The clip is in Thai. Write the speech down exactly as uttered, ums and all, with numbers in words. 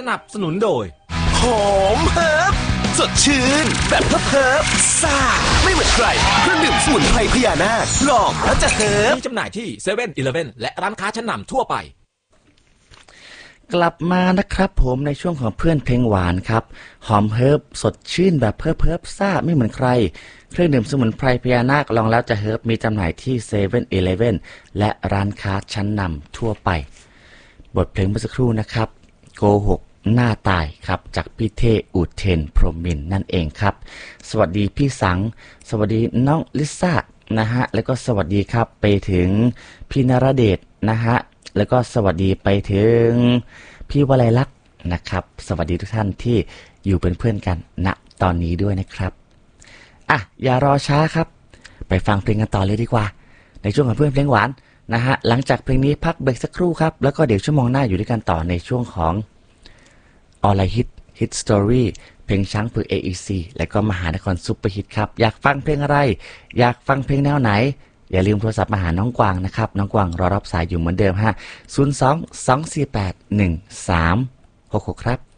นับสนุนโดยหอมเฮิร์บสดชื่นแบบเฮิร์บซ่าไม่เหมือนใครเครื่องดื่มสมุนไพรพญานาคลองแล้วจะเฮิร์บมีจำหน่ายที่เซเว่นอีเลฟเว่นและร้านค้าชั้นนำทั่วไปกลับมานะครับผมในช่วงของเพื่อนเพลงหวานครับหอมเฮิร์บสดชื่นแบบเฮิร์บเฮิร์บซ่าไม่เหมือนใครเครื่องดื่มสมุนไพรพญานาคลองแล้วจะเฮิร์บมีจำหน่ายที่เซเว่นอีเลฟเว่นและร้านค้าชั้นนำทั่วไปบทเพลงเมื่อสักครู่นะครับโกหกหน้าตายครับจากพี่เทอุเทนพรหมินทร์นั่นเองครับสวัสดีพี่สังสวัสดีน้องลิซ่านะฮะแล้วก็สวัสดีครับไปถึงพี่นรเดชนะฮะแล้วก็สวัสดีไปถึงพี่วลัยลักษณ์นะครับสวัสดีทุกท่านที่อยู่เป็นเพื่อนกันณตอนนี้ด้วยนะครับอ่ะอย่ารอช้าครับไปฟังเพลงกันต่อเลยดีกว่าในช่วงของเพื่อนเพลงหวานนะฮะหลังจากเพลงนี้พักเบรกสักครู่ครับแล้วก็เดี๋ยวชั่วโมงหน้าอยู่ด้วยกันต่อในช่วงของออนไลน์ฮิตฮิตสตอรี่เพลงช้างเผือก เอ อี ซี และก็มหานครซุปเปอร์ฮิตครับอยากฟังเพลงอะไรอยากฟังเพลงแนวไหนอย่าลืมโทรศัพท์มาหาน้องกวางนะครับน้องกวางรอรับสายอยู่เหมือนเดิมฮะศูนย์ สอง สอง สี่ แปด หนึ่ง สาม หก หกครับ